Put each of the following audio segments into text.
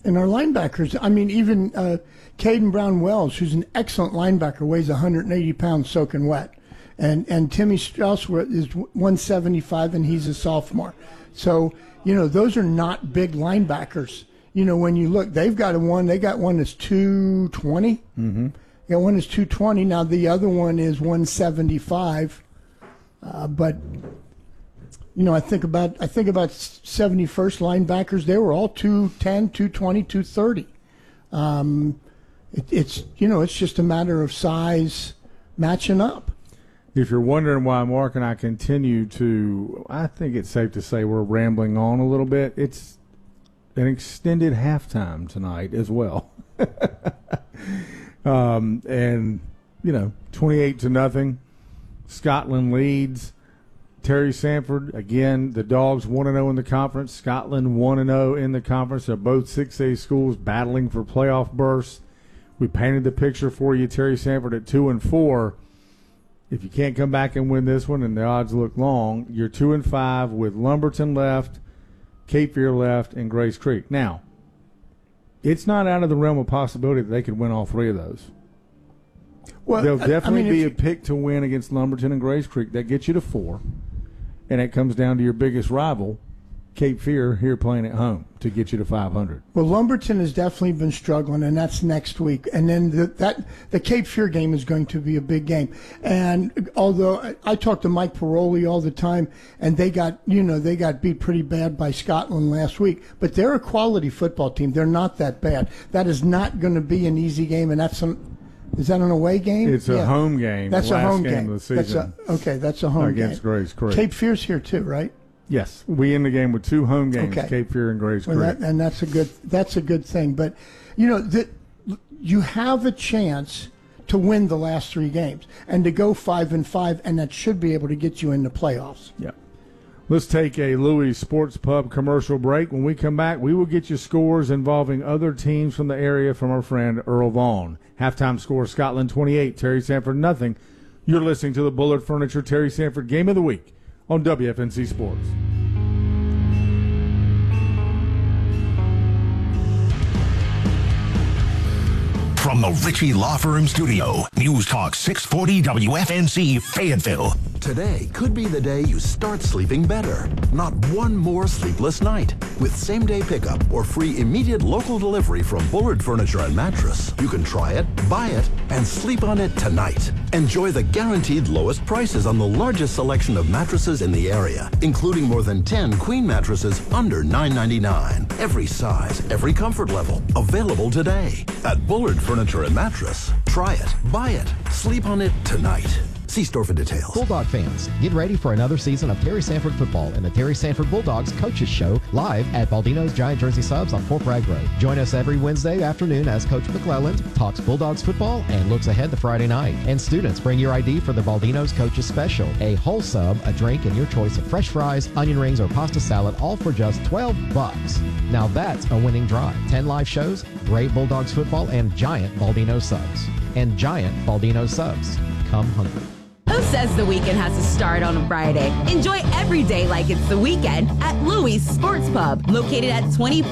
And our linebackers, I mean, even Caden Brown-Wells, who's an excellent linebacker, weighs 180 pounds soaking wet. And Timmy Strauss is 175, and he's a sophomore. So, those are not big linebackers. When you look, they got one that's 220. Mm-hmm. They got one that's 220. Now, the other one is 175. But I think about 71st linebackers. They were all 210, 220, 230. It's just a matter of size matching up. If you're wondering why Mark and I continue to, I think it's safe to say we're rambling on a little bit. It's an extended halftime tonight as well. And 28-0. Scotland leads. Terry Sanford, again, the Dogs 1-0 in the conference. Scotland 1-0 in the conference. They're both 6A schools battling for playoff berths. We painted the picture for you. Terry Sanford at 2-4. If you can't come back and win this one, and the odds look long, you're 2-5 with Lumberton left, Cape Fear left, and Grace Creek. Now, it's not out of the realm of possibility that they could win all three of those. Well, there'll definitely be a pick to win against Lumberton and Grace Creek. That gets you to 4. And it comes down to your biggest rival, Cape Fear, here playing at home to get you to 500. Well, Lumberton has definitely been struggling, and that's next week. And then the Cape Fear game is going to be a big game. And although I talk to Mike Paroli all the time, and they got beat pretty bad by Scotland last week, but they're a quality football team. They're not that bad. That is not going to be an easy game, and is that an away game? It's a home game. That's a home game of the season. That's a home against game. Grace Creek. Cape Fear's here too, right? Yes, we end the game with 2 home games, okay. Cape Fear and Grace Creek. And that's a good thing. But you have a chance to win the last 3 games and to go 5-5, and that should be able to get you in the playoffs. Yeah. Let's take a Louis Sports Pub commercial break. When we come back, we will get you scores involving other teams from the area from our friend Earl Vaughn. Halftime score: Scotland 28, Terry Sanford nothing. You're listening to the Bullard Furniture Terry Sanford Game of the Week on WFNC Sports. From the Ritchie Law Firm Studio, News Talk 640 WFNC Fayetteville. Today could be the day you start sleeping better. Not one more sleepless night. With same-day pickup or free immediate local delivery from Bullard Furniture and Mattress, you can try it, buy it, and sleep on it tonight. Enjoy the guaranteed lowest prices on the largest selection of mattresses in the area, including more than 10 queen mattresses under $9.99. Every size, every comfort level, available today. At Bullard Furniture and Mattress, try it, buy it, sleep on it tonight. See store for details. Bulldog fans, get ready for another season of Terry Sanford football and the Terry Sanford Bulldogs Coaches Show live at Baldino's Giant Jersey Subs on Fort Bragg Road. Join us every Wednesday afternoon as Coach McClelland talks Bulldogs football and looks ahead to Friday night. And students, bring your ID for the Baldino's Coaches Special. A whole sub, a drink, and your choice of fresh fries, onion rings, or pasta salad, all for just $12. Now that's a winning drive. 10 live shows, great Bulldogs football, and giant Baldino subs. And giant Baldino subs. Come hungry. Who says the weekend has to start on a Friday? Enjoy every day like it's the weekend at Louis Sports Pub, located at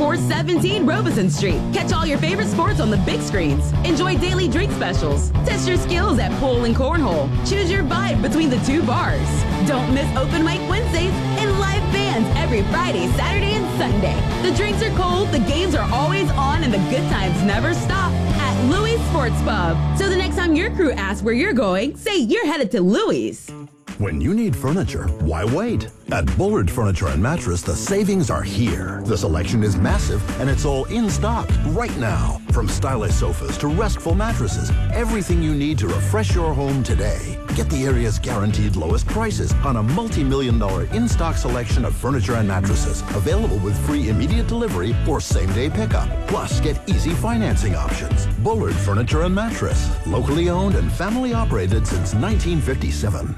2417 Robeson Street. Catch all your favorite sports on the big screens. Enjoy daily drink specials. Test your skills at pool and cornhole. Choose your vibe between the 2 bars. Don't miss open mic Wednesdays and live bands every Friday, Saturday, and Sunday. The drinks are cold, the games are always on, and the good times never stop at Louis Sports Pub. So the next time your crew asks where you're going, say you're headed to Louis. When you need furniture, why wait? At Bullard Furniture and Mattress, the savings are here. The selection is massive, and it's all in stock right now. From stylish sofas to restful mattresses, everything you need to refresh your home today. Get the area's guaranteed lowest prices on a multi-million-dollar in-stock selection of furniture and mattresses, available with free immediate delivery or same-day pickup. Plus, get easy financing options. Bullard Furniture and Mattress, locally owned and family operated since 1957.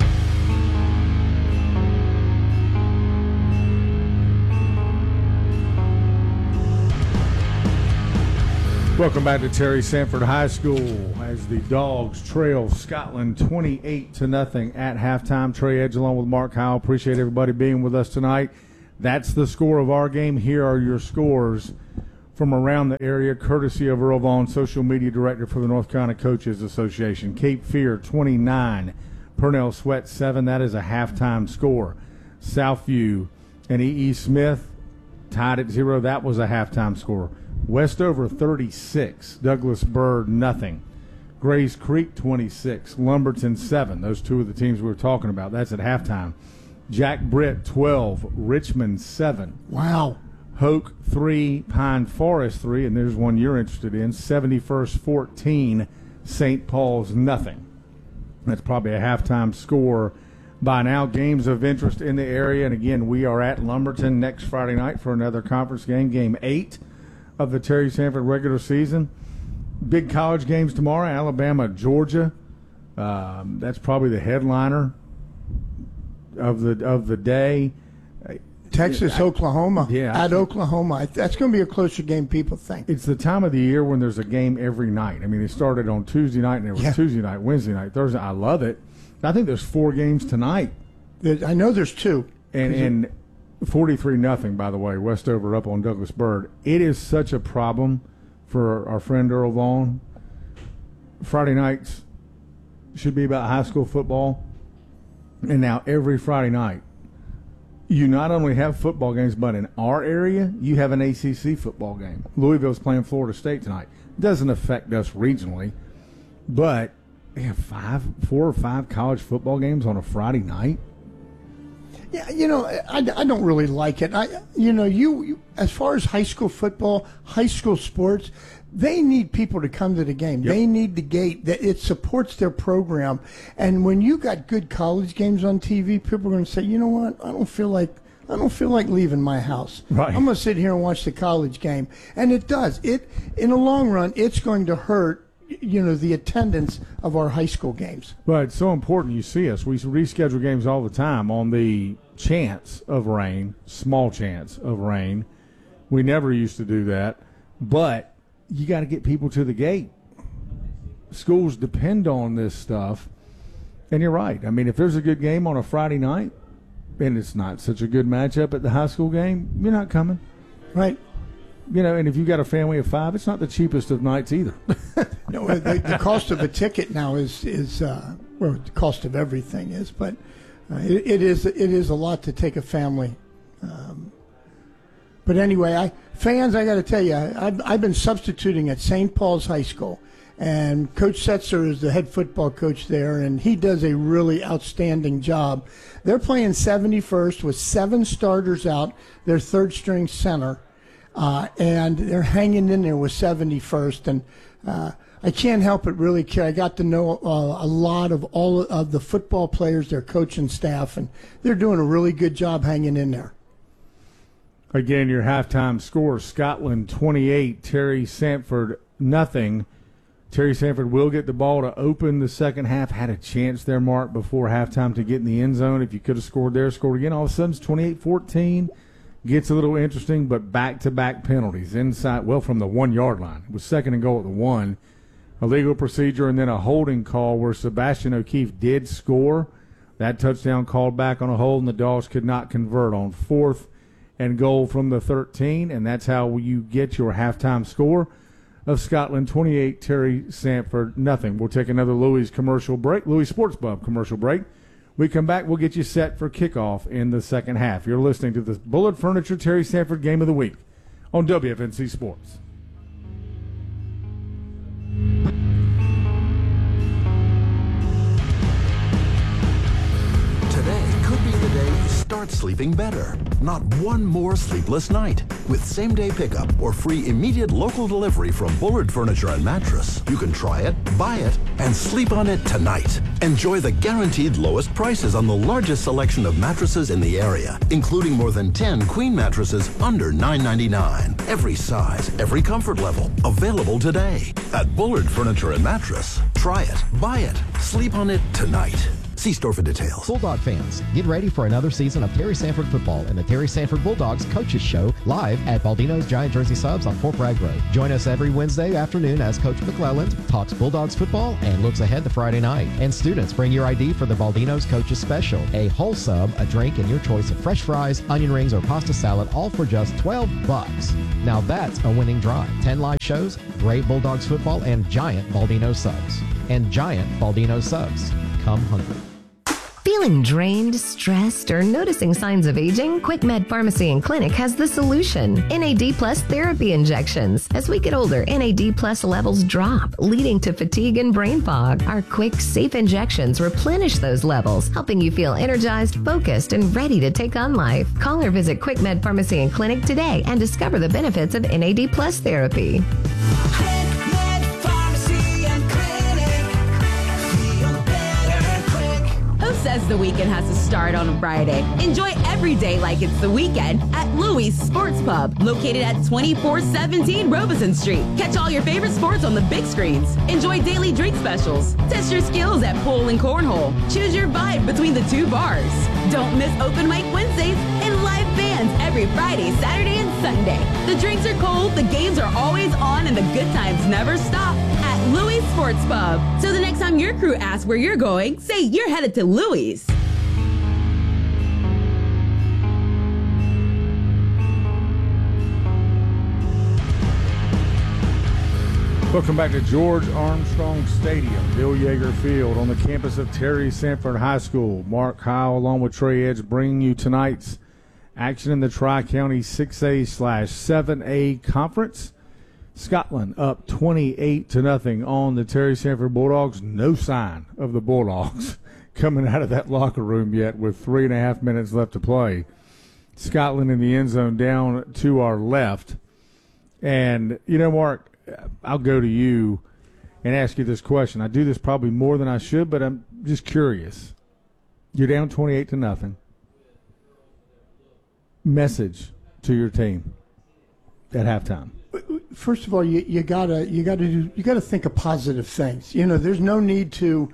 Welcome back to Terry Sanford High School as the Dogs trail Scotland 28-0 at halftime. Trey Edge along with Mark Howell. Appreciate everybody being with us tonight. That's the score of our game. Here are your scores from around the area, courtesy of Earl Vaughn, social media director for the North Carolina Coaches Association. Cape Fear 29, Purnell Sweat 7. That is a halftime score. Southview and E.E. Smith tied at 0. That was a halftime score. Westover 36, Douglas Byrd nothing. Grays Creek 26, Lumberton 7. Those two are the teams we were talking about. That's at halftime. Jack Britt 12, Richmond 7. Wow. Hoke 3, Pine Forest 3, and there's one you're interested in, 71st 14, St. Paul's nothing. That's probably a halftime score by now. Games of interest in the area, and again, we are at Lumberton next Friday night for another conference game, Game 8 of the Terry Sanford regular season. Big college games tomorrow, Alabama, Georgia. That's probably the headliner of the day. Texas, Oklahoma. Yeah. At Oklahoma. That's going to be a closer game, people think. It's the time of the year when there's a game every night. I mean, they started on Tuesday night, and there was Tuesday night, Wednesday night, Thursday. I love it. I think there's 4 games tonight. I know there's 2. And 43-0, by the way, Westover up on Douglas Byrd. It is such a problem for our friend Earl Vaughn. Friday nights should be about high school football. And now every Friday night, you not only have football games, but in our area, you have an ACC football game. Louisville's playing Florida State tonight. It doesn't affect us regionally, but they have 4 or 5 college football games on a Friday night. Yeah, I don't really like it. You as far as high school football, high school sports, they need people to come to the game. Yep. They need the gate. That it supports their program. And when you got good college games on TV, people are going to say, you know what? I don't feel like leaving my house. Right. I'm going to sit here and watch the college game. And it does. In the long run, it's going to hurt the attendance of our high school games. But it's so important you see us. We reschedule games all the time on the chance of rain, small chance of rain. We never used to do that. But you got to get people to the gate. Schools depend on this stuff. And you're right. I mean, if there's a good game on a Friday night and it's not such a good matchup at the high school game, you're not coming. Right. And if you've got a family of 5, it's not the cheapest of nights either. No, the cost of a ticket now is the cost of everything is, but it is a lot to take a family. But anyway, I got to tell you, I've been substituting at St. Paul's High School, and Coach Setzer is the head football coach there, and he does a really outstanding job. They're playing 71st with 7 starters out, their third-string center. And they're hanging in there with 71st, and I can't help but really care. I got to know a lot of all of the football players, their coaching staff, and they're doing a really good job hanging in there. Again, your halftime score, Scotland 28, Terry Sanford nothing. Terry Sanford will get the ball to open the second half. Had a chance there, Mark, before halftime to get in the end zone. If you could have scored there, scored again. All of a sudden it's 28-14. Gets a little interesting, but back-to-back penalties inside, from the 1-yard line. It was 2nd and goal at the 1. A legal procedure and then a holding call where Sebastian O'Keefe did score. That touchdown called back on a hold, and the Dogs could not convert on 4th and goal from the 13, and that's how you get your halftime score of Scotland 28, Terry Sanford nothing. We'll take another Louis commercial break, Louis Sports Pub commercial break. We come back, we'll get you set for kickoff in the second half. You're listening to the Bullard Furniture Terry Sanford Game of the Week on WFNC Sports. Today could be the day you start sleeping better. Not one more sleepless night. With same-day pickup or free immediate local delivery from Bullard Furniture and Mattress, you can try it, buy it, and sleep on it tonight. Enjoy the guaranteed lowest prices on the largest selection of mattresses in the area, including more than 10 queen mattresses under $9.99. Every size, every comfort level, available today. At Bullard Furniture and Mattress, try it, buy it, sleep on it tonight. See store for details. Bulldog fans, get ready for another season of Terry Sanford football and the Terry Sanford Bulldogs Coaches Show live at Baldino's Giant Jersey Subs on Fort Bragg Road. Join us every Wednesday afternoon as Coach McClelland talks Bulldogs football and looks ahead to Friday night. And students, bring your ID for the Baldino's Coaches Special. A whole sub, a drink, and your choice of fresh fries, onion rings, or pasta salad, all for just $12. Now that's a winning drive. 10 live shows, great Bulldogs football, and giant Baldino subs. And giant Baldino subs. Come hungry. Feeling drained, stressed, or noticing signs of aging? QuickMed Pharmacy and Clinic has the solution. NAD Plus therapy injections. As we get older, NAD Plus levels drop, leading to fatigue and brain fog. Our quick, safe injections replenish those levels, helping you feel energized, focused, and ready to take on life. Call or visit QuickMed Pharmacy and Clinic today and discover the benefits of NAD Plus therapy. Says the weekend has to start on a Friday. Enjoy every day like it's the weekend at Louis Sports Pub, located at 2417 Robeson Street. Catch all your favorite sports on the big screens. Enjoy daily drink specials. Test your skills at pool and cornhole. Choose your vibe between the two bars. Don't miss open mic Wednesdays and live bands every Friday, Saturday, and Sunday. The drinks are cold, the games are always on, and the good times never stop at Louis Sports Pub. So the next time your crew asks where you're going, say you're headed to Louis. Welcome back to George Armstrong Stadium, Bill Yeager Field, on the campus of Terry Sanford High School. Mark Kyle, along with Trey Edge, bringing you tonight's action in the Tri-County 6A/7A Conference. Scotland up 28-0 on the Terry Sanford Bulldogs. No sign of the Bulldogs coming out of that locker room yet with 3.5 minutes left to play. Scotland in the end zone down to our left. And, you know, Mark, I'll go to you and ask you this question. I do this probably more than I should, but I'm just curious. You're down 28-0. Message to your team at halftime. First of all, you gotta think of positive things. You know, there's no need to,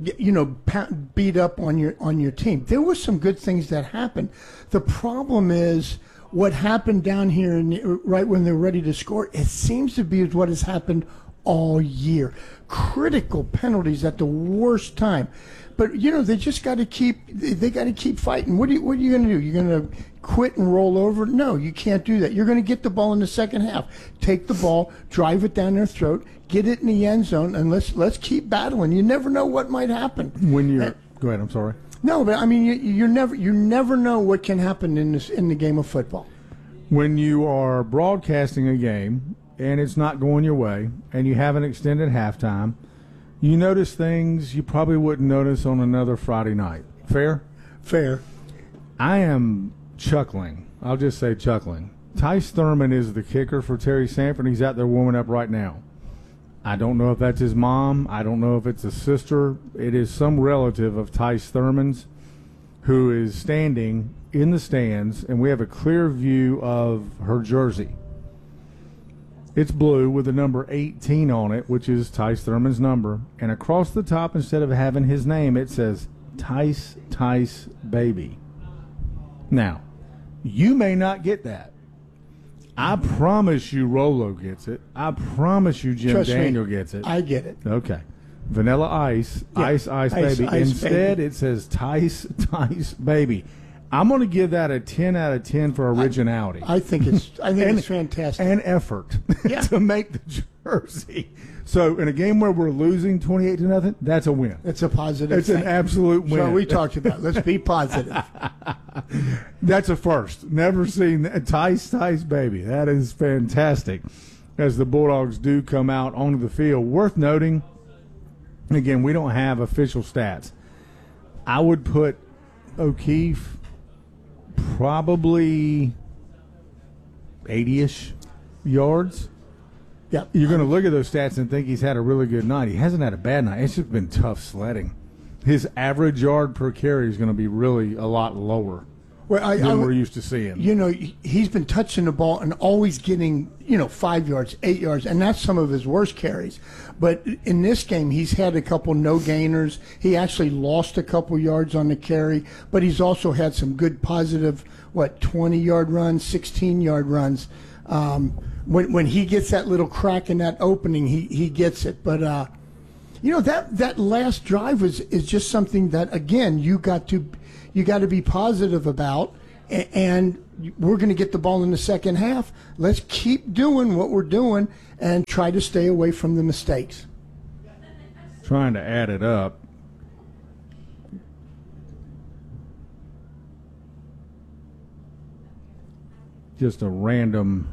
beat up on your team. There were some good things that happened. The problem is what happened down here, right when they're ready to score. It seems to be what has happened all year. Critical penalties at the worst time. But they just got to keep fighting. What are you going to do? You're going to quit and roll over? No, you can't do that. You're going to get the ball in the second half. Take the ball, drive it down their throat, get it in the end zone, and let's keep battling. You never know what might happen. Go ahead. I'm sorry. No, but I mean, you never know what can happen in the game of football. When you are broadcasting a game and it's not going your way, and you have an extended halftime, you notice things you probably wouldn't notice on another Friday night. Fair? Fair. I am chuckling. I'll just say chuckling. Tice Thurman is the kicker for Terry Sanford. He's out there warming up right now. I don't know if that's his mom. I don't know if it's a sister. It is some relative of Tice Thurman's who is standing in the stands, and we have a clear view of her jersey. It's blue with the number 18 on it, which is Tice Thurman's number. And across the top, instead of having his name, it says Tice Baby. Now, you may not get that. I promise you Rolo gets it. I promise you Jim Daniel gets it. I get it. Okay. Vanilla Ice, Yeah. Ice Baby. Ice Instead, Baby. it says Tice Baby. I'm going to give that a 10 out of 10 for originality. I think it's fantastic. And effort Yeah. to make the jersey. So in a game where we're losing 28-0, that's a win. It's a positive It's thing. an absolute win. So we talked about. Let's be positive. That's a first. Never seen that. Tice Baby. That is fantastic. As the Bulldogs do come out onto the field. Worth noting, again, we don't have official stats. I would put O'Keefe probably 80-ish yards. Yeah. You're going to look at those stats and think he's had a really good night. He hasn't had a bad night. It's just been tough sledding. His average yard per carry is going to be really a lot lower Well, than we're used to seeing. You know, he's been touching the ball and always getting, 5 yards, 8 yards, and that's some of his worst carries. But in this game, he's had a couple no gainers. He actually lost a couple yards on the carry, but he's also had some good positive, 20-yard runs, 16-yard runs. When he gets that little crack in that opening, he gets it. But that last drive is just something that, again, you got to be positive about, and we're going to get the ball in the second half. Let's keep doing what we're doing and try to stay away from the mistakes. Trying to add it up. Just a random.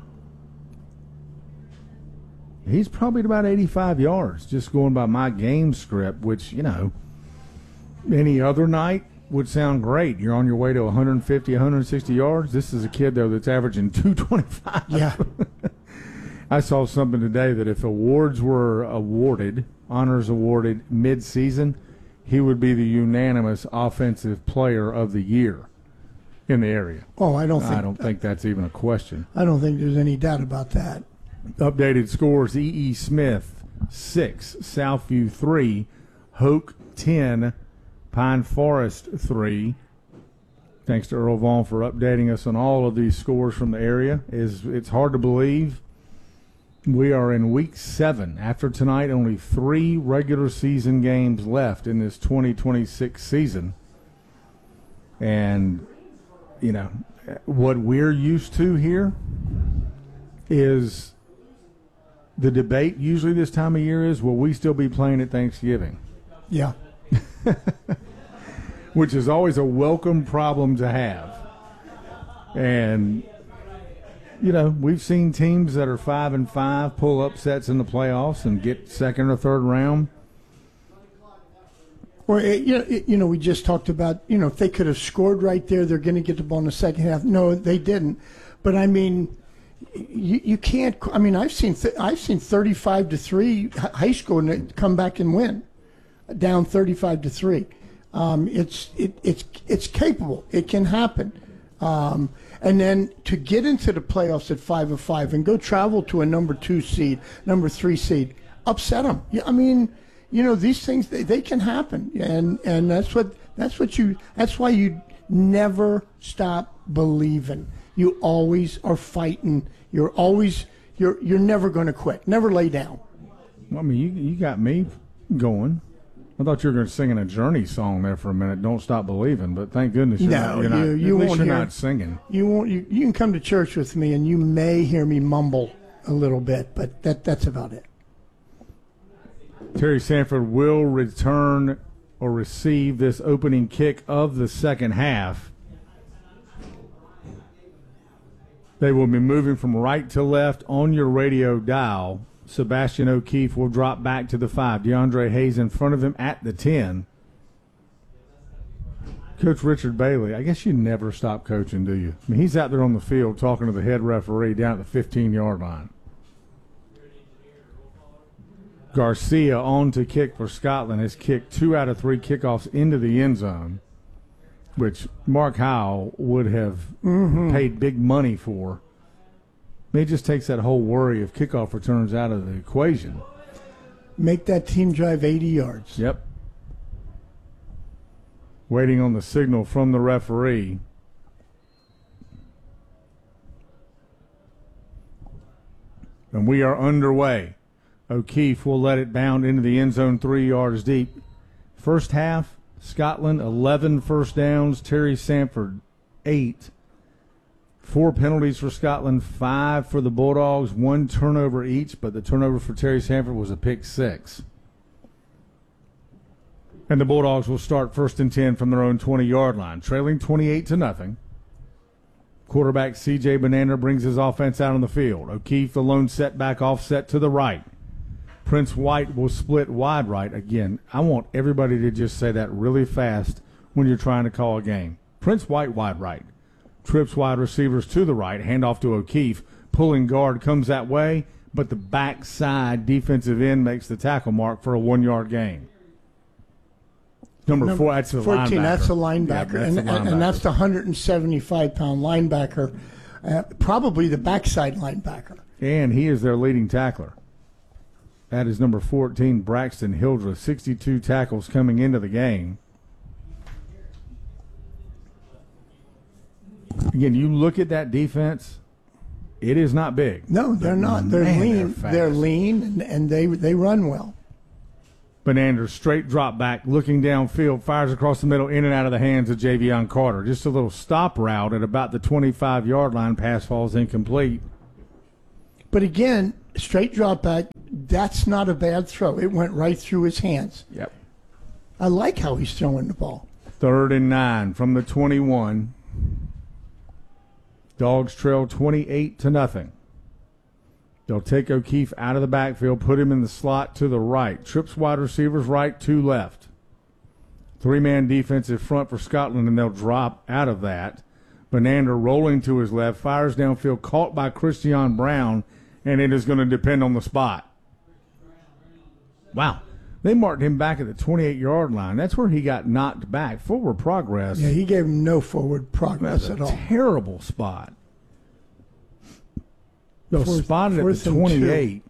He's probably at about 85 yards, just going by my game script, which, any other night would sound great. You're on your way to 150, 160 yards. This is a kid, though, that's averaging 225. Yeah. I saw something today that if awards were awarded, honors awarded mid-season, he would be the unanimous offensive player of the year in the area. Oh, I don't think that's even a question. I don't think there's any doubt about that. Updated scores: E.E. Smith 6, Southview 3, Hoke 10, Pine Forest 3. Thanks to Earl Vaughn for updating us on all of these scores from the area. It's hard to believe we are in week 7. After tonight, only 3 regular season games left in this 2026 season. And, what we're used to here is the debate usually this time of year is, will we still be playing at Thanksgiving? Yeah. Which is always a welcome problem to have. And, we've seen teams that are 5-5 pull upsets in the playoffs and get second or third round. Or, we just talked about, if they could have scored right there, they're going to get the ball in the second half. No, they didn't. But, you can't. I've seen 35-3 high school and come back and win, down 35-3. It's capable. It can happen. And then to get into the playoffs at 5-5 and go travel to a number 2 seed, number 3 seed, upset them. Yeah, these things they can happen, and that's why you never stop believing. You always are fighting. You're never going to quit. Never lay down. You got me going. I thought you were going to sing a Journey song there for a minute. Don't stop believing, but thank goodness you're not singing. You won't. You can come to church with me, and you may hear me mumble a little bit, but that's about it. Terry Sanford will return or receive this opening kick of the second half. They will be moving from right to left on your radio dial. Sebastian O'Keefe will drop back to the 5. DeAndre Hayes in front of him at the 10. Coach Richard Bailey, I guess you never stop coaching, do you? He's out there on the field talking to the head referee down at the 15-yard line. Garcia on to kick for Scotland has kicked 2 out of 3 kickoffs into the end zone, which Mark Howell would have paid big money for. It just takes that whole worry of kickoff returns out of the equation. Make that team drive 80 yards. Yep. Waiting on the signal from the referee. And we are underway. O'Keefe will let it bound into the end zone 3 yards deep. First half, Scotland 11 first downs, Terry Sanford 8. 4 penalties for Scotland, 5 for the Bulldogs, 1 turnover each, but the turnover for Terry Sanford was a pick 6. And the Bulldogs will start 1st and 10 from their own 20-yard line, trailing 28-0. Quarterback C.J. Bonanno brings his offense out on the field. O'Keefe, the lone setback offset to the right. Prince White will split wide right. Again, I want everybody to just say that really fast when you're trying to call a game. Prince White, wide right. Trips wide receivers to the right. Handoff to O'Keefe. Pulling guard comes that way, but the backside defensive end makes the tackle mark for a 1-yard gain. Number 4, that's a 14, linebacker. that's a linebacker. Yeah, And that's the 175-pound linebacker, probably the backside linebacker. And he is their leading tackler. That is number 14, Braxton Hildreth, 62 tackles coming into the game. Again, you look at that defense, it is not big. No, they're not. They're Man, lean. they're They're fast. lean, and they run well. Benander, straight drop back, looking downfield, fires across the middle, in and out of the hands of Javion Carter. Just a little stop route at about the 25-yard line. Pass falls incomplete. But again, straight drop back, that's not a bad throw. It went right through his hands. Yep. I like how he's throwing the ball. 3rd and 9 from the 21. Dogs trail 28-0. They'll take O'Keefe out of the backfield, put him in the slot to the right. Trips wide receivers right, 2 left. 3-man defensive front for Scotland, and they'll drop out of that. Benander rolling to his left, fires downfield, caught by Christian Brown, and it is going to depend on the spot. Wow. They marked him back at the 28-yard line. That's where he got knocked back. Forward progress. Yeah, he gave him no forward progress That's at a all. terrible spot. They'll Fourth- spot it at fourth the and 28.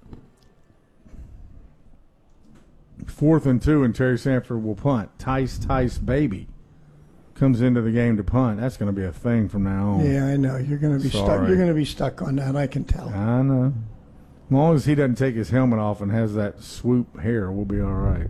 4th and 2, and Terry Sanford will punt. Tice Baby comes into the game to punt. That's going to be a thing from now on. Yeah, I know. You're going to be stuck. Sorry. You're going to be stuck on that. I can tell. I know. As long as he doesn't take his helmet off and has that swoop hair, we'll be all right.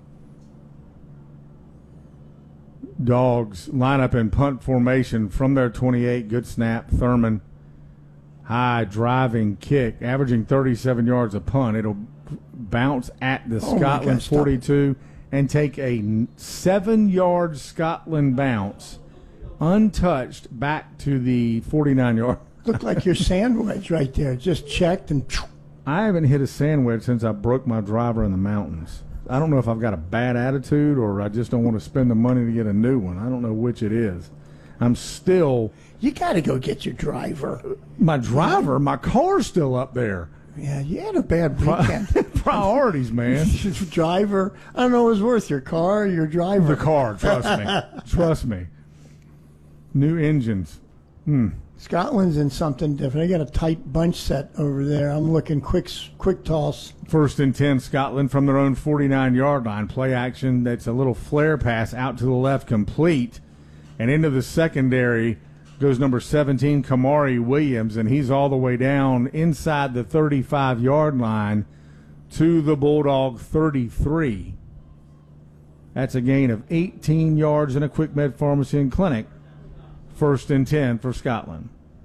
Dogs line up in punt formation from their 28. Good snap. Thurman, high driving kick, averaging 37 yards a punt. It'll bounce at the Oh my Scotland gosh, stop. 42 and take a 7-yard Scotland bounce, untouched, back to the 49-yard. Looked like your sandwich right there. Just checked and I haven't hit a sandwich since I broke my driver in the mountains. I don't know if I've got a bad attitude or I just don't want to spend the money to get a new one. I don't know which it is. I'm still... you got to go get your driver. My driver, my car's still up there. Yeah, you had a bad weekend. Priorities, man. Your driver. I don't know what was worth, your car or your driver. The car, trust me. Trust me. New engines. Scotland's in something different. They got a tight bunch set over there. I'm looking quick toss. 1st and 10, Scotland from their own 49-yard line. Play action. That's a little flare pass out to the left, complete. And into the secondary goes number 17, Kamari Williams, and he's all the way down inside the 35-yard line to the Bulldog 33. That's a gain of 18 yards in a Quick Med Pharmacy and Clinic. 1st and 10 for Scotland.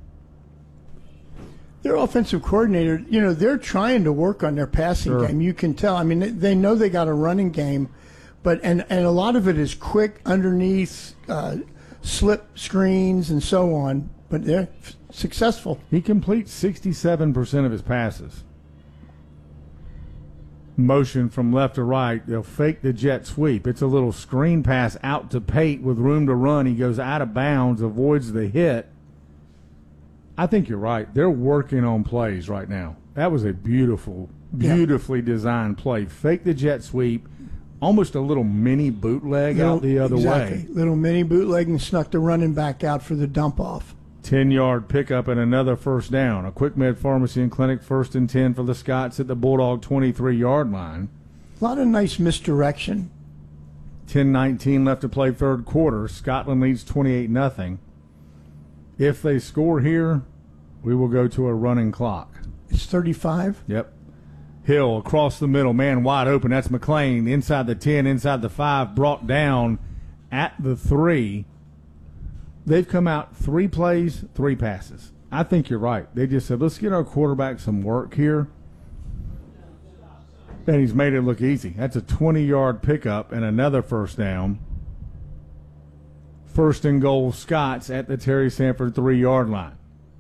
Their offensive coordinator, they're trying to work on their passing game. You can tell. I mean, they know they got a running game, but and a lot of it is quick underneath, slip screens and so on. But they're successful. He completes 67% of his passes. Motion from left to right. They'll fake the jet sweep. It's a little screen pass out to Pate with room to run. He goes out of bounds, avoids the hit. I think you're right. They're working on plays right now. That was a beautifully designed play. Fake the jet sweep, almost a little mini bootleg out the other way. Little mini bootleg and snuck the running back out for the dump off. 10-yard pickup and another 1st down. A Quick Med Pharmacy and Clinic 1st and 10 for the Scots at the Bulldog 23-yard line. A lot of nice misdirection. 10-19 left to play 3rd quarter. Scotland leads 28-0. If they score here, we will go to a running clock. It's 35. Yep. Hill across the middle, man wide open. That's McLean inside the 10, inside the 5, brought down at the 3. They've come out 3 plays, 3 passes. I think you're right. They just said, let's get our quarterback some work here. And he's made it look easy. That's a 20-yard pickup and another 1st down. 1st and goal, Scots at the Terry Sanford 3-yard line.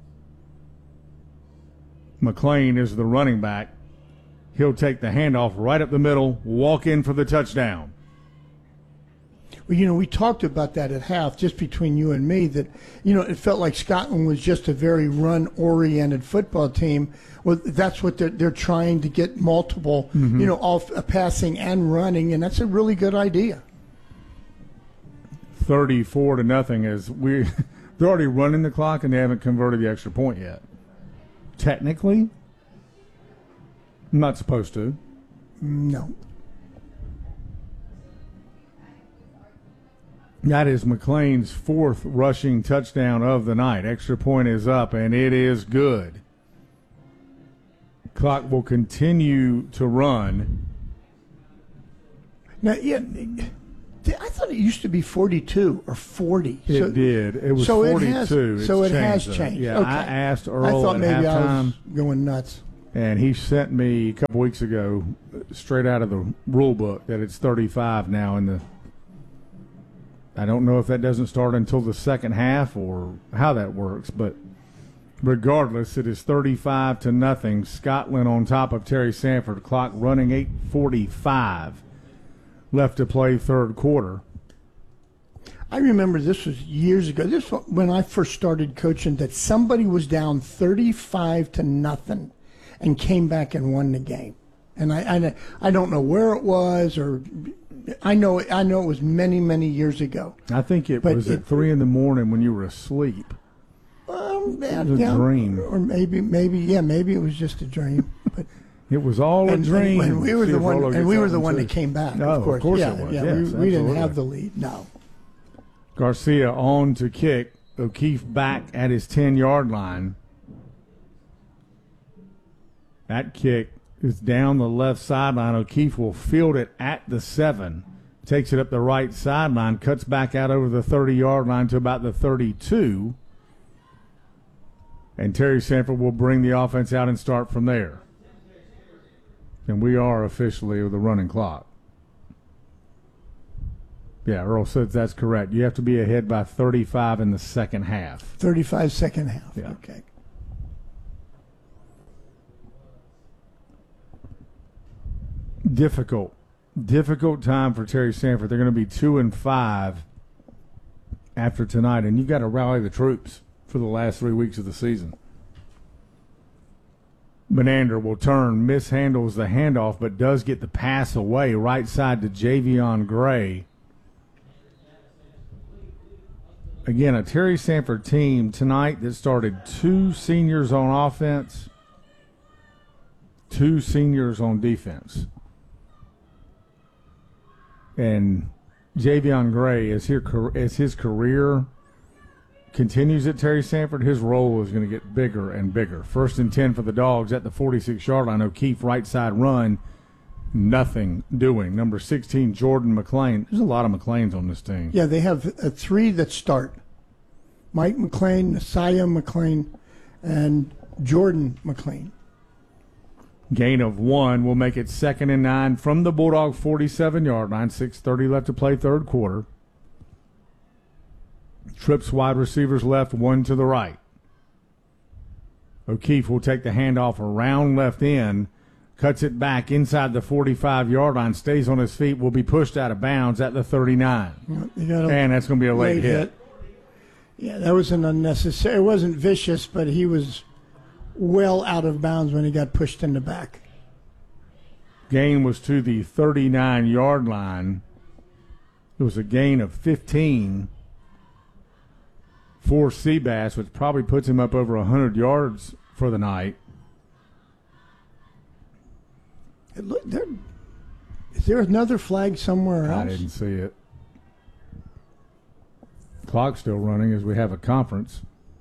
McLean is the running back. He'll take the handoff right up the middle, walk in for the touchdown. Well, we talked about that at half, just between you and me, that, it felt like Scotland was just a very run-oriented football team. Well, that's what they're trying to get multiple, all passing and running, and that's a really good idea. 34-0 as they're already running the clock and they haven't converted the extra point yet. Technically, I'm not supposed to. No. That is McLean's 4th rushing touchdown of the night. Extra point is up, and it is good. Clock will continue to run. Now, yeah, I thought it used to be 42 or 40. It did. It was 42. It has changed. Yeah, okay. I asked I Earl thought at maybe I halftime, was going nuts. and he sent me a couple weeks ago, straight out of the rule book, that it's 35 now in the. I don't know if that doesn't start until the second half or how that works, but regardless, it is 35-0. Scotland on top of Terry Sanford. Clock running, 8:45 left to play third quarter. I remember this was years ago. This was when I first started coaching, that somebody was down 35-0 and came back and won the game. And I don't know where it was, or I know it was many, many years ago. I think it was at 3 in the morning when you were asleep. It was a dream. Or maybe it was just a dream. But it was all a dream. And we were the one that came back. No, of course it was. Yeah, Yes, we didn't absolutely. have the lead. No. Garcia on to kick. O'Keefe back at his 10-yard line. That kick is down the left sideline. O'Keefe will field it at the 7. Takes it up the right sideline. Cuts back out over the 30-yard line to about the 32. And Terry Sanford will bring the offense out and start from there. And we are officially with the running clock. Yeah, Earl says that's correct. You have to be ahead by 35 in the second half. 35 second half. Yeah. Okay. Difficult time for Terry Sanford. They're going to be 2-5 after tonight, and you've got to rally the troops for the last 3 weeks of the season. Menander will turn, mishandles the handoff, but does get the pass away right side to Javion Gray. Again, a Terry Sanford team tonight that started 2 seniors on offense, 2 seniors on defense. And Javion Gray, as his career continues at Terry Sanford, his role is going to get bigger and bigger. 1st and 10 for the Dogs at the 46-yard line. O'Keefe right side run, nothing doing. Number 16, Jordan McLean. There's a lot of McLeans on this team. Yeah, they have 3 that start. Mike McLean, Messiah McLean, and Jordan McLean. Gain of 1 will make it 2nd and 9 from the Bulldog 47-yard line. 6:30 left to play third quarter. Trips wide receivers left, 1 to the right. O'Keefe will take the handoff around left end, cuts it back inside the 45-yard line, stays on his feet, will be pushed out of bounds at the 39. And that's going to be a late hit. Yeah, that was an unnecessary. It wasn't vicious, but he was well out of bounds when he got pushed in the back. Gain was to the 39-yard line. It was a gain of 15 for Seabass, which probably puts him up over 100 yards for the night. Look, is there another flag somewhere else? I didn't see it. Clock's still running as we have a conference.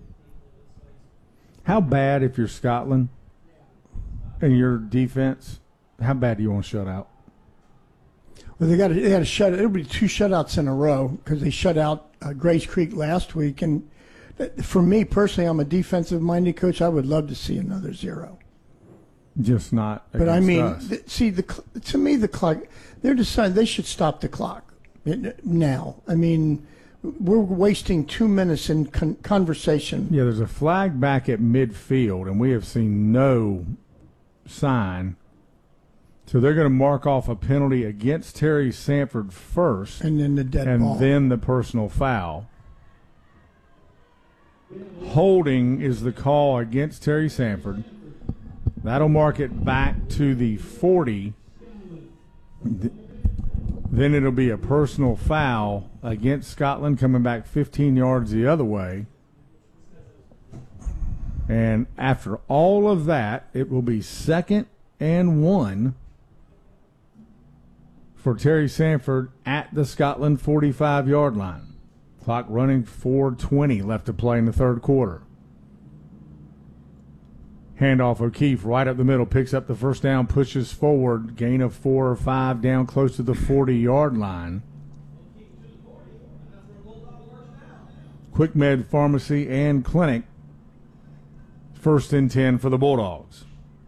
How bad, if you're Scotland and your defense, how bad do you want to shut out? Well, they got to shut it. It'll be 2 shutouts in a row because they shut out Grace Creek last week. And for me personally, I'm a defensive-minded coach. I would love to see another 0. Just not. But I mean, us. To me, the clock. They're deciding they should stop the clock now. I mean, we're wasting 2 minutes in conversation. Yeah, there's a flag back at midfield, and we have seen no sign. So they're going to mark off a penalty against Terry Sanford first. And then the dead and ball. Then the personal foul. Holding is the call against Terry Sanford. That'll mark it back to the 40. Then it'll be a personal foul against Scotland coming back 15 yards the other way. And after all of that, it will be 2nd and 1 for Terry Sanford at the Scotland 45-yard line. Clock running, 4:20 left to play in the third quarter. Handoff O'Keefe right up the middle, picks up the first down, pushes forward, gain of 4 or 5 down close to the 40-yard line. Quick Med Pharmacy and Clinic, 1st and 10 for the Bulldogs.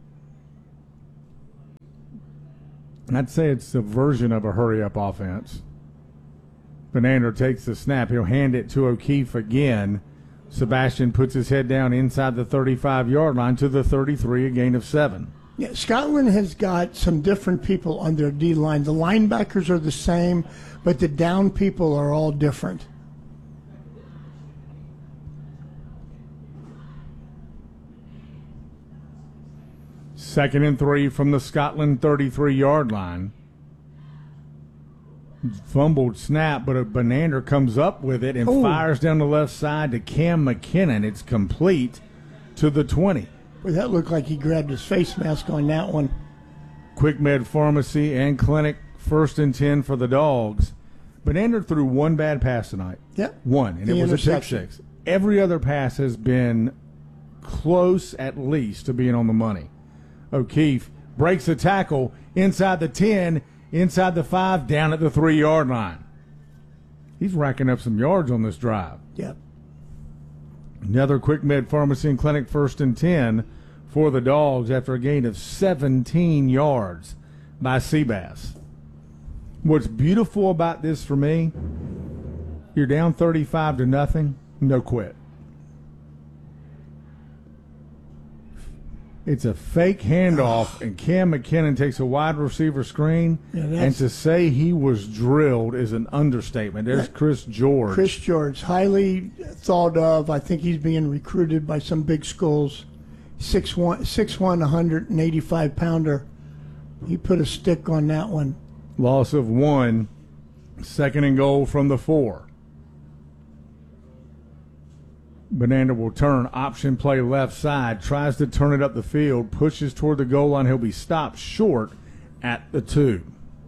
I'd say it's a version of a hurry-up offense. Benander takes the snap. He'll hand it to O'Keefe again. Sebastian puts his head down inside the 35-yard line to the 33, a gain of 7. Yeah, Scotland has got some different people on their D-line. The linebackers are the same, but the down people are all different. Second and 3 from the Scotland 33-yard line. Fumbled snap, but a Benander comes up with it and fires down the left side to Cam McKinnon. It's complete to the 20. Boy, that looked like he grabbed his face mask on that one. Quick Med Pharmacy and Clinic, 1st and 10 for the Dogs. Benander threw one bad pass tonight. Yep. One, and it was a pick six. Every other pass has been close at least to being on the money. O'Keefe breaks the tackle inside the 10, inside the 5, down at the 3-yard line. He's racking up some yards on this drive. Yep. Another Quick Med Pharmacy and Clinic, 1st and 10 for the Dogs after a gain of 17 yards by Seabass. What's beautiful about this for me, you're down 35-0, no quit. It's a fake handoff, and Cam McKinnon takes a wide receiver screen, and to say he was drilled is an understatement. There's Chris George. Chris George, highly thought of. I think he's being recruited by some big schools. 6'1", 185-pounder. He put a stick on that one. Loss of 1, 2nd and goal from the 4. Benander will turn, option play left side, tries to turn it up the field, pushes toward the goal line. He'll be stopped short at the 2.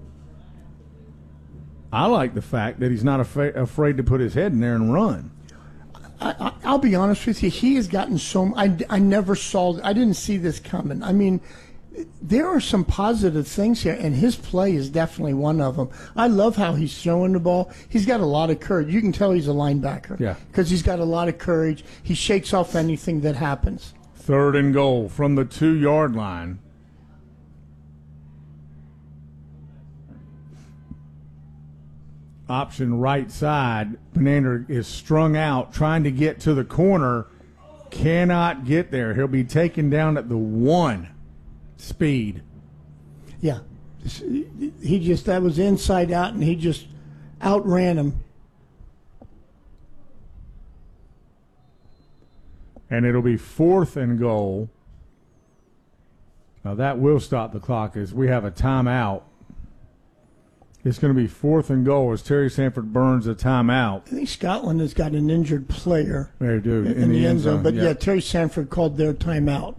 I like the fact that he's not afraid to put his head in there and run. I'll be honest with you. He has gotten so. I didn't see this coming. I mean, there are some positive things here, and his play is definitely one of them. I love how he's throwing the ball. He's got a lot of courage. You can tell he's a linebacker. Yeah. Because he's got a lot of courage. He shakes off anything that happens. 3rd and goal from the 2-yard line. Option right side. Benander is strung out, trying to get to the corner. Cannot get there. He'll be taken down at the 1. Speed. Yeah. That was inside out, and he just outran him. And it'll be 4th and goal. Now that will stop the clock as we have a timeout. It's going to be 4th and goal as Terry Sanford burns a timeout. I think Scotland has got an injured player they do, in the end zone. But, yeah, Terry Sanford called their timeout.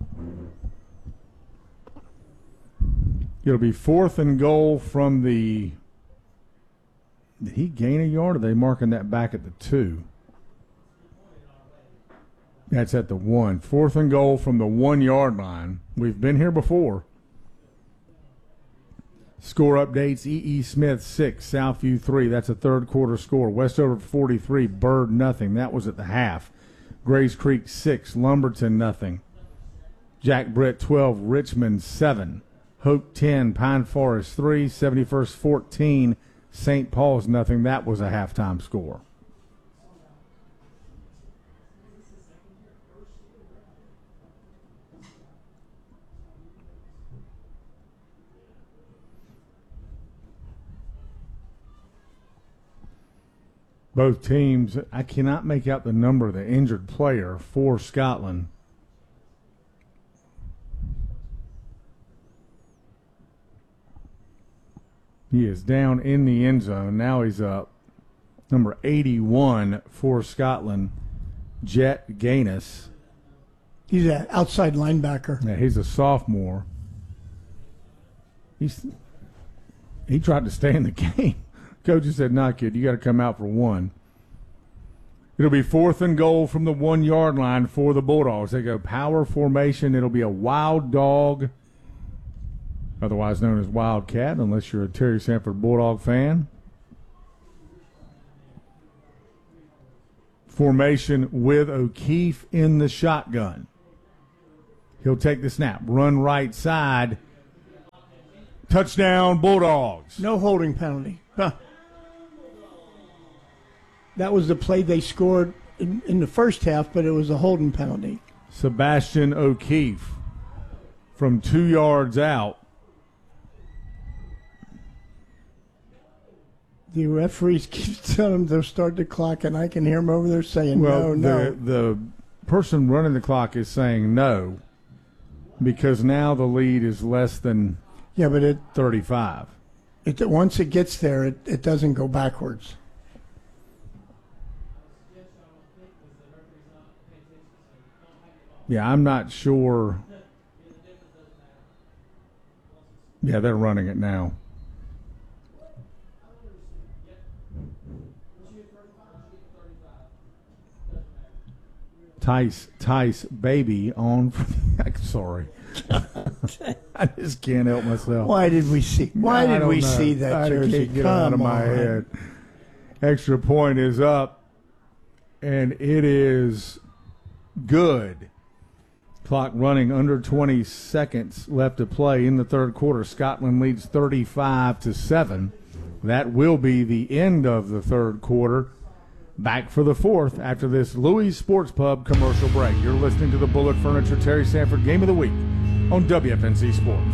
It'll be 4th and goal from the – did he gain a yard, or are they marking that back at the 2? That's at the 1. 4th and goal from the 1-yard line. We've been here before. Score updates, E.E. Smith 6, Southview 3. That's a third quarter score. Westover 43, Bird nothing. That was at the half. Grays Creek 6, Lumberton nothing. Jack Britt 12, Richmond 7. Hope 10, Pine Forest 3, 71st 14, St. Paul's nothing. That was a halftime score. Both teams, I cannot make out the number of the injured player for Scotland. He is down in the end zone. Now he's up. Number 81 for Scotland, Jet Gaines. He's an outside linebacker. Yeah, he's a sophomore. He tried to stay in the game. Coach said, "Nah, kid, you got to come out for one." It'll be 4th and goal from the 1 yard line for the Bulldogs. They go power formation. It'll be a wild dog, otherwise known as Wildcat, unless you're a Terry Sanford Bulldog fan. Formation with O'Keefe in the shotgun. He'll take the snap, run right side. Touchdown, Bulldogs. No holding penalty. Huh. That was the play they scored in the first half, but it was a holding penalty. Sebastian O'Keefe from 2 yards out. The referees keep telling them to start the clock, and I can hear them over there saying, Well, no. The person running the clock is saying no because now the lead is less than Yeah, but 35. once it gets there, it doesn't go backwards. Yeah, I'm not sure. Yeah, they're running it now. Tice baby on. I'm sorry. I just can't help myself. Why did we see? Why did we see that I jersey? can't get it out of my head. Extra point is up, and it is good. Clock running under 20 seconds left to play in the third quarter. Scotland leads 35-7. That will be the end of the third quarter. Back for the fourth after this Louis Sports Pub commercial break. You're listening to the Bullet Furniture Terry Sanford Game of the Week on WFNZ Sports.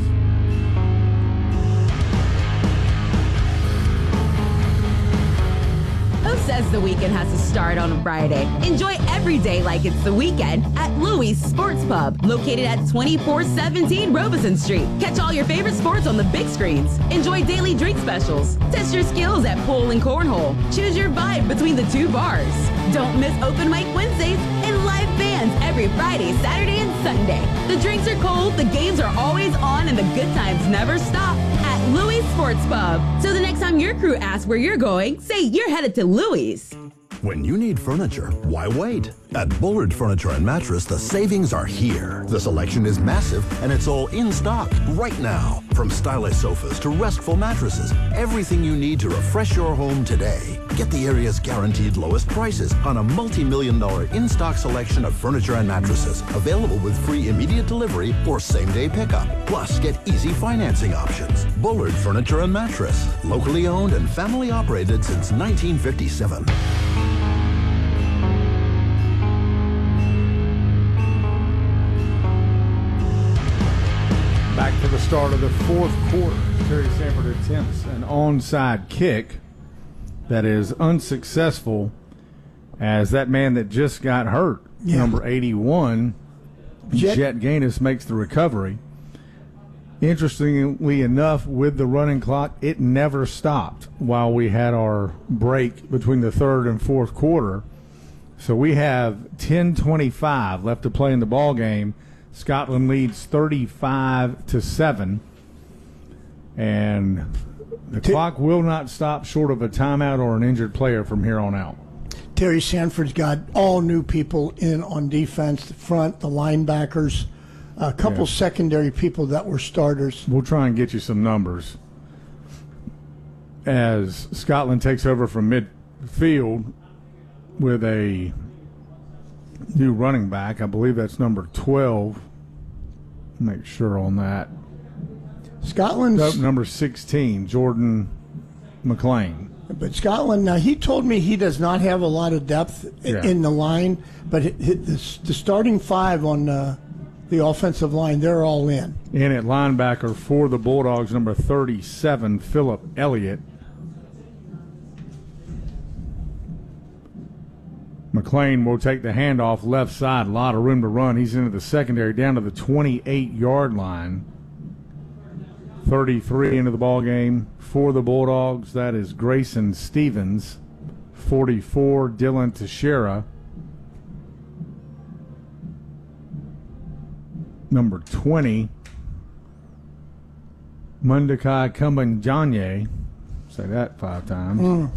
Who says the weekend has to start on a Friday? Enjoy every day like it's the weekend at Louis Sports Pub, located at 2417 Robeson Street. Catch all your favorite sports on the big screens. Enjoy daily drink specials. Test your skills at pool and cornhole. Choose your vibe between the 2 bars. Don't miss open mic Wednesdays and live bands every Friday, Saturday, and Sunday. The drinks are cold, the games are always on, and the good times never stop at Louis Sports Pub. So the next time your crew asks where you're going, say you're headed to Louis. When you need furniture, why wait? At Bullard Furniture and Mattress, the savings are here. The selection is massive, and it's all in stock right now. From stylish sofas to restful mattresses, everything you need to refresh your home today. Get the area's guaranteed lowest prices on a multi-million-dollar in-stock selection of furniture and mattresses, available with free immediate delivery or same-day pickup. Plus, get easy financing options. Bullard Furniture and Mattress, locally owned and family operated since 1957. Back for the start of the fourth quarter. Terry Sanford attempts an onside kick that is unsuccessful as that man that just got hurt, number 81, Jet Gaines, makes the recovery. Interestingly enough, with the running clock, it never stopped while we had our break between the third and fourth quarter. So we have 10:25 left to play in the ball game. Scotland leads 35-7, and the clock will not stop short of a timeout or an injured player from here on out. Terry Sanford's got all new people in on defense, the front, the linebackers, a couple secondary people that were starters. We'll try and get you some numbers. As Scotland takes over from midfield with a new running back, I believe that's number 12. Make sure on that. Scotland's number 16, Jordan McLean. But Scotland, now he told me he does not have a lot of depth in the line, but the starting 5 on the offensive line, they're all in. In at linebacker for the Bulldogs, number 37, Philip Elliott. McLean will take the handoff left side. A lot of room to run. He's into the secondary down to the 28-yard line. 33 into the ball game for the Bulldogs. That is Grayson Stevens. 44, Dylan Teixeira. Number 20, Mundakai Kumbanyanye. Say that 5 times.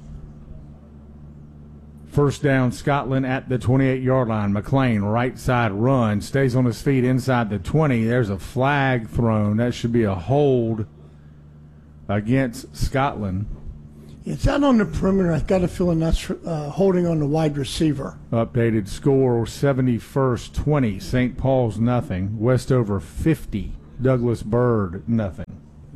First down, Scotland at the 28-yard line. McLean, right side run, stays on his feet inside the 20. There's a flag thrown. That should be a hold against Scotland. It's out on the perimeter. I've got a feeling that's holding on the wide receiver. Updated score, 71st-20. St. Paul's nothing. Westover 50. Douglas Byrd nothing.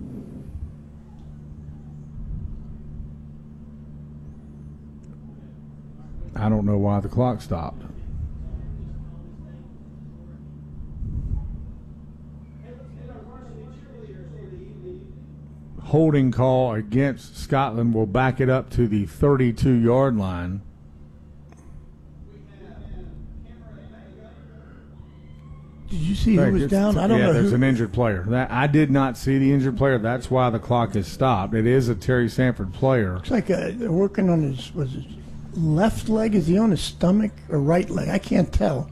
I don't know why the clock stopped. Holding call against Scotland will back it up to the 32-yard line. Did you see who was down? I don't know. There's an injured player. I did not see the injured player. That's why the clock is stopped. It is a Terry Sanford player. Looks like they're working on his left leg. Is he on his stomach or right leg? I can't tell.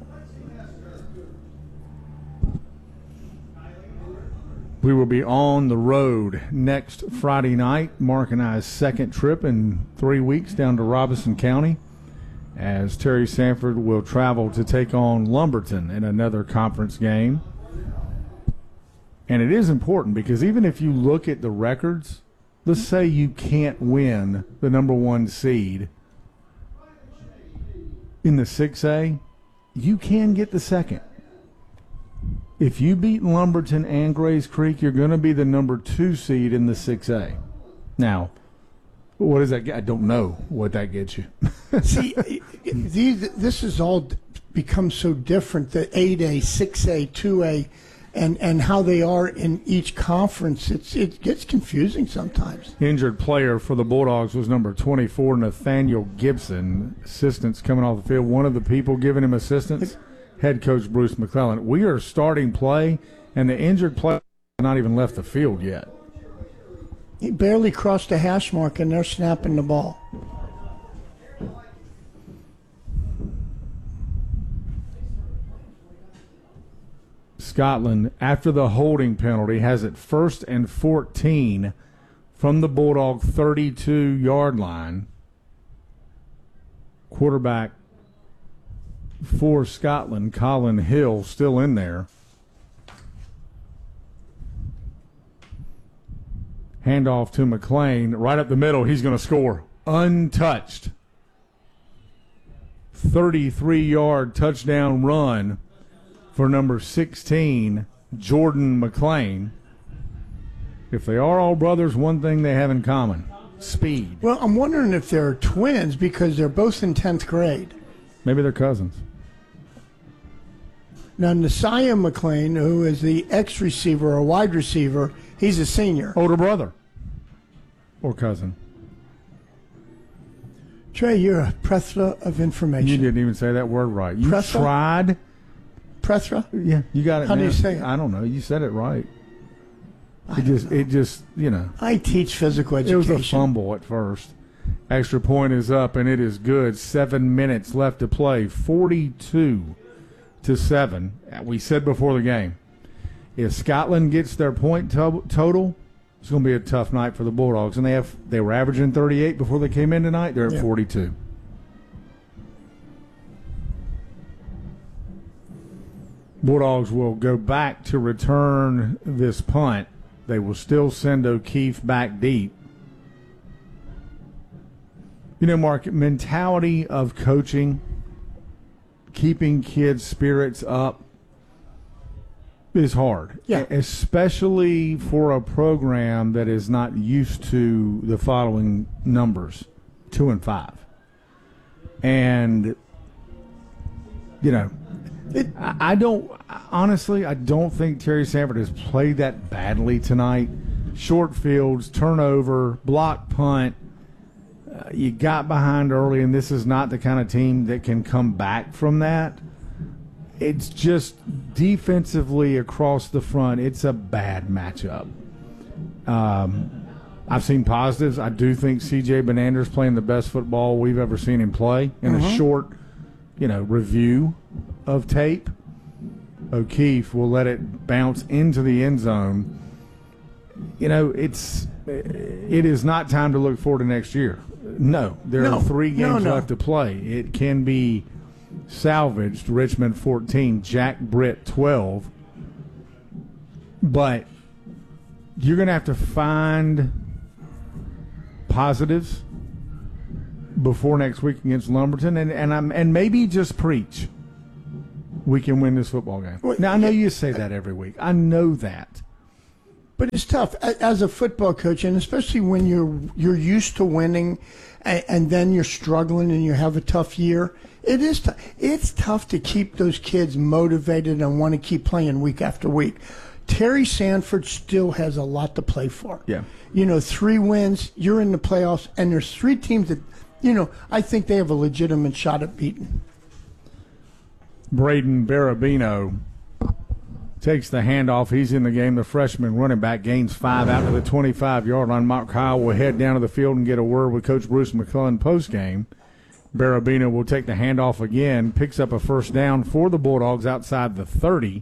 We will be on the road next Friday night. Mark and I's second trip in 3 weeks down to Robeson County, as Terry Sanford will travel to take on Lumberton in another conference game. And it is important because even if you look at the records, let's say you can't win the number 1 seed in the 6A, you can get the second. If you beat Lumberton and Grays Creek, you're going to be the number 2 seed in the 6A. Now, what does that get? I don't know what that gets you. See, this has all become so different, the 8A, 6A, 2A, and how they are in each conference. It gets confusing sometimes. Injured player for the Bulldogs was number 24, Nathaniel Gibson. Assistance coming off the field. One of the people giving him assistance, head coach Bruce McClellan. We are starting play, and the injured player has not even left the field yet. He barely crossed the hash mark, and they're snapping the ball. Scotland, after the holding penalty, has it 1st and 14 from the Bulldog 32-yard line. Quarterback for Scotland, Colin Hill, still in there. Handoff to McLean, right up the middle. He's going to score. Untouched. 33-yard touchdown run for number 16, Jordan McLean. If they are all brothers, one thing they have in common, speed. Well, I'm wondering if they're twins because they're both in 10th grade. Maybe they're cousins. Now, Nasiah McLean, who is the ex-receiver or wide receiver, he's a senior. Older brother or cousin. Trey, you're a plethora of information. You didn't even say that word right. You Plethora? tried. Plethora? Yeah, you got it. How do man. you say it? I don't know. You said it right. It just, you know. I teach physical education. It was a fumble at first. Extra point is up, and it is good. 7 minutes left to play. 42-7. We said before the game, if Scotland gets their point total, it's going to be a tough night for the Bulldogs. And they were averaging 38 before they came in tonight. They're at 42. Bulldogs will go back to return this punt. They will still send O'Keefe back deep. You know, Mark, mentality of coaching, keeping kids' spirits up is hard. Yeah. Especially for a program that is not used to the following numbers, 2 and 5. And, you know, I don't think Terry Sanford has played that badly tonight. Short fields, turnover, block punt. You got behind early, and this is not the kind of team that can come back from that. it's just defensively across the front, it's a bad matchup. I've seen positives. I do think C.J. Bonander's playing the best football we've ever seen him play in a short, review of tape. O'Keefe will let it bounce into the end zone. It is not time to look forward to next year. No, there are 3 games left to play. It can be salvaged. Richmond 14, Jack Britt 12. But you're going to have to find positives before next week against Lumberton, and maybe just preach we can win this football game. Now, I know you say that every week. I know that. But it's tough as a football coach, and especially when you're used to winning, and then you're struggling and you have a tough year. It is it's tough to keep those kids motivated and want to keep playing week after week. Terry Sanford still has a lot to play for. Yeah. 3 wins, you're in the playoffs, and there's 3 teams that, I think they have a legitimate shot at beating. Braden Barabino takes the handoff. He's in the game. The freshman running back gains 5 out to the 25-yard line. Mark Kyle will head down to the field and get a word with Coach Bruce McClellan postgame. Barabino will take the handoff again, picks up a first down for the Bulldogs outside the 30.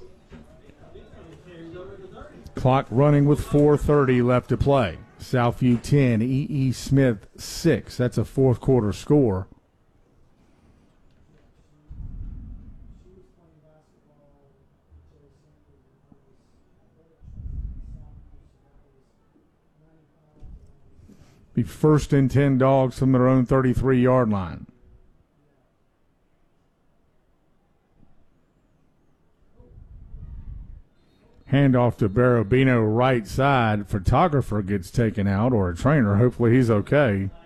Clock running with 4:30 left to play. Southview 10, E.E. Smith 6. That's a fourth quarter score. Be 1st and 10 Dogs from their own 33-yard line. Handoff to Barabino right side. Photographer gets taken out, or a trainer. Hopefully he's okay.